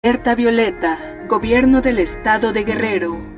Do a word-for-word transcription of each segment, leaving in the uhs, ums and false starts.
Alerta Violeta, Gobierno del Estado de Guerrero.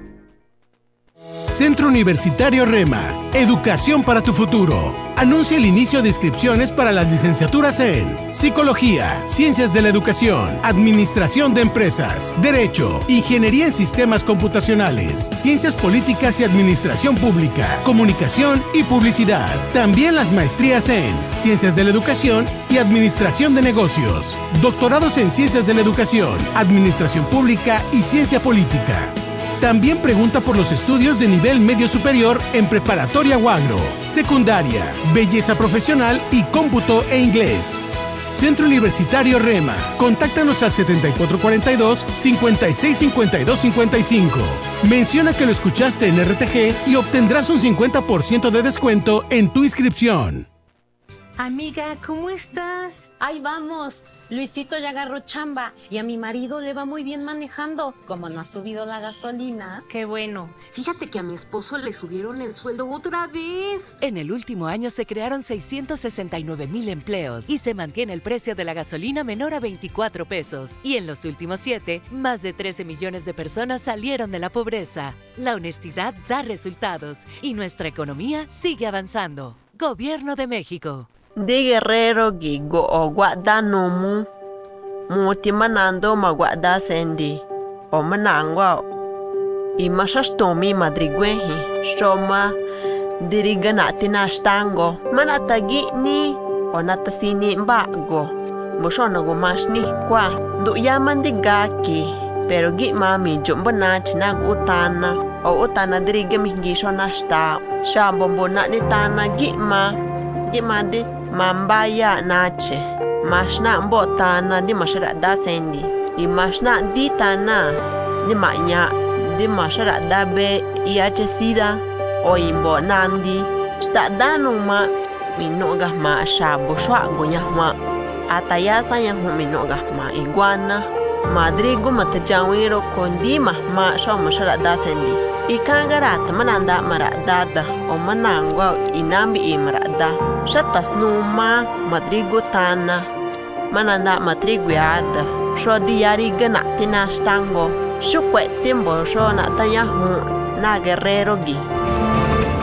Centro Universitario Rema, Educación para tu futuro. Anuncia el inicio de inscripciones para las licenciaturas en Psicología, Ciencias de la Educación, Administración de Empresas, Derecho, Ingeniería en Sistemas Computacionales, Ciencias Políticas y Administración Pública, Comunicación y Publicidad. También las maestrías en Ciencias de la Educación y Administración de Negocios. Doctorados en Ciencias de la Educación, Administración Pública y Ciencia Política. También pregunta por los estudios de nivel medio superior en preparatoria o agro, secundaria, belleza profesional y cómputo e inglés. Centro Universitario Rema. Contáctanos al setenta y cuatro cuarenta y dos, cincuenta y seis cincuenta y dos cincuenta y cinco. Menciona que lo escuchaste en R T G y obtendrás un cincuenta por ciento de descuento en tu inscripción. Amiga, ¿cómo estás? Ahí vamos. Luisito ya agarró chamba y a mi marido le va muy bien manejando. Como no ha subido la gasolina. Qué bueno. Fíjate que a mi esposo le subieron el sueldo otra vez. En el último año se crearon seiscientos sesenta y nueve mil empleos y se mantiene el precio de la gasolina menor a veinticuatro pesos. Y en los últimos siete, más de trece millones de personas salieron de la pobreza. La honestidad da resultados y nuestra economía sigue avanzando. Gobierno de México. De Guerrero gi go o guada nomu muti manando ma guada sendi o manangwa i mashastomi madrigwehi shoma diriganati nashtango manatagi ni onatasini mbago mushono go mashni kwa du yamandigaki pero gi mami jombana chinagu utana o utana dirigami gisho nashta shambombo ni tana gi ma gi madi Mambaya nache, mashna mbotana di mashara da sendi, i mashna di tana di manya di mashara da be iache sida o imbo nandi, sta danuma minoga ma shabo shwa gonya ma atayasa ya minoga ma iguana, madrigo matajawiro kondima ma shwa mashara da sendi. Ikangarat mananda maradada o manangwa inambi imrada shatas numa madrigo tana mananda matriguada sho diari ganati nastango shukwe timbo sho na tayahu na guerrero gi